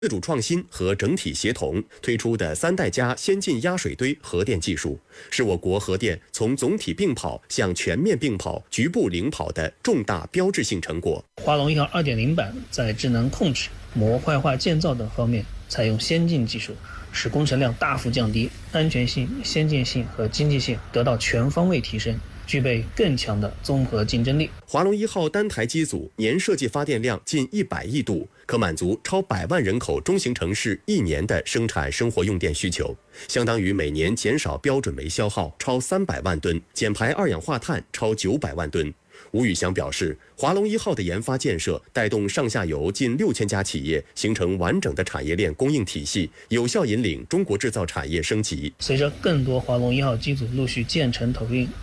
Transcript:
自主创新和整体协同推出的3代加先进压水堆核电技术，是我国核电从总体并跑向全面并跑、局部领跑的重大标志性成果。 华龙1号2.0版在智能控制、模块化建造等方面采用先进技术，使工程量大幅降低，安全性、先进性和经济性得到全方位提升，具备更强的综合竞争力。 华龙1号单台机组年设计发电量近100亿度，可满足超100万人口中型城市1年的生产生活用电需求，相当于每年减少标准煤消耗超300万吨，减排二氧化碳超900万吨。吴宇翔表示，华龙1号的研发建设带动上下游近6000家企业形成完整的产业链供应体系，有效引领中国制造产业升级。 随着更多华龙1号机组陆续建成投运，